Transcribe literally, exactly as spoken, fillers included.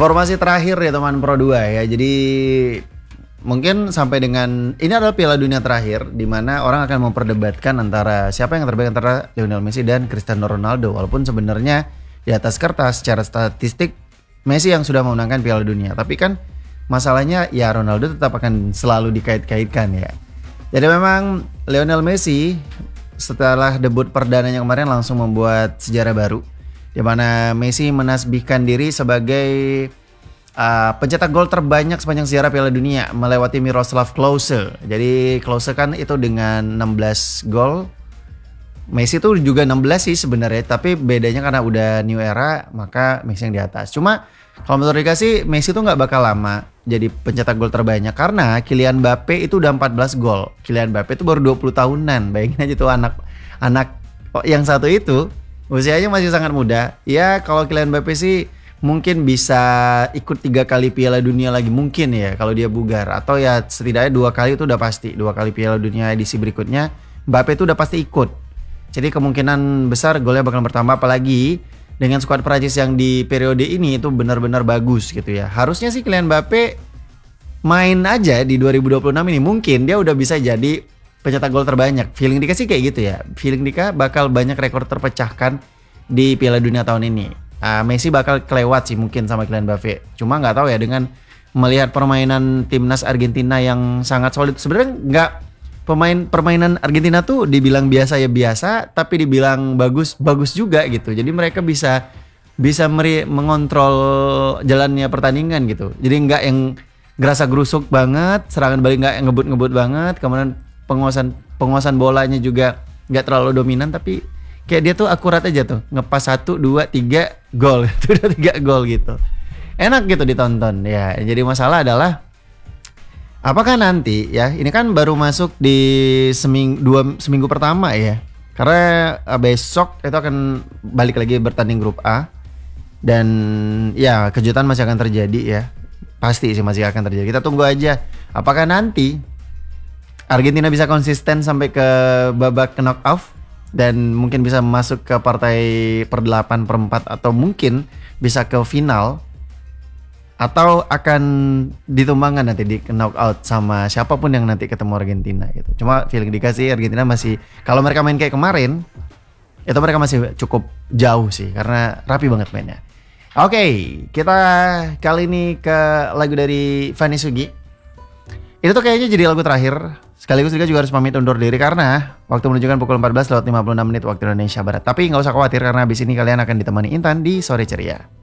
Informasi terakhir ya teman Pro dua ya. Jadi mungkin sampai dengan ini adalah Piala Dunia terakhir di mana orang akan memperdebatkan antara siapa yang terbaik antara Lionel Messi dan Cristiano Ronaldo. Walaupun sebenarnya di atas kertas secara statistik Messi yang sudah memenangkan Piala Dunia. Tapi kan masalahnya ya Ronaldo tetap akan selalu dikait-kaitkan ya. Jadi memang Lionel Messi setelah debut perdananya kemarin langsung membuat sejarah baru, di mana Messi menasbihkan diri sebagai uh, pencetak gol terbanyak sepanjang sejarah Piala Dunia, melewati Miroslav Klose. Jadi Klose kan itu dengan enam belas gol. Messi tuh juga enam belas sih sebenarnya, tapi bedanya karena udah new era, maka Messi yang di atas. Cuma kalau menurut Rika sih Messi tuh nggak bakal lama jadi pencetak gol terbanyak karena Kylian Mbappe itu udah empat belas gol. Kylian Mbappe itu baru dua puluh tahunan. Bayangin aja tuh anak anak yang satu itu usianya masih sangat muda. Ya kalau Kylian Mbappe sih mungkin bisa ikut tiga kali Piala Dunia lagi mungkin ya kalau dia bugar. Atau ya setidaknya dua kali itu udah pasti. Dua kali Piala Dunia edisi berikutnya Mbappe itu udah pasti ikut. Jadi kemungkinan besar golnya bakal bertambah, apalagi dengan skuad Prancis yang di periode ini itu benar-benar bagus gitu ya. Harusnya sih Kylian Mbappe main aja di dua ribu dua puluh enam ini, mungkin dia udah bisa jadi pencetak gol terbanyak. Feeling Dika sih kayak gitu ya. Feeling Dika bakal banyak rekor terpecahkan di Piala Dunia tahun ini. Uh, Messi bakal kelewat sih mungkin sama Kylian Mbappe. Cuma nggak tahu ya, dengan melihat permainan timnas Argentina yang sangat solid. Sebenarnya nggak pemain permainan Argentina tuh dibilang biasa ya biasa, tapi dibilang bagus bagus juga gitu. Jadi mereka bisa bisa meri, mengontrol jalannya pertandingan gitu. Jadi nggak yang gerasa gerusuk banget, serangan balik nggak ngebut-ngebut banget, kemudian penguasaan penguasaan bolanya juga nggak terlalu dominan, tapi kayak dia tuh akurat aja tuh, ngepas satu dua tiga gol, itu udah tiga gol gitu, enak gitu ditonton ya. Jadi masalah adalah apakah nanti ya, ini kan baru masuk di seming, dua, seminggu pertama ya, karena besok itu akan balik lagi bertanding grup A, dan ya kejutan masih akan terjadi ya, pasti sih masih akan terjadi. Kita tunggu aja apakah nanti Argentina bisa konsisten sampai ke babak knockout dan mungkin bisa masuk ke partai per delapan per empat, atau mungkin bisa ke final, atau akan ditumbangkan nanti di knockout sama siapapun yang nanti ketemu Argentina gitu. Cuma feeling dikasih Argentina masih, kalau mereka main kayak kemarin itu mereka masih cukup jauh sih, karena rapi banget mainnya. Oke, okay, kita kali ini ke lagu dari Fanny Sugi. Itu tuh kayaknya jadi lagu terakhir. Sekaligus juga juga harus pamit undur diri karena waktu menunjukkan pukul empat belas lewat lima puluh enam menit waktu Indonesia Barat. Tapi nggak usah khawatir karena habis ini kalian akan ditemani Intan di Sore Ceria.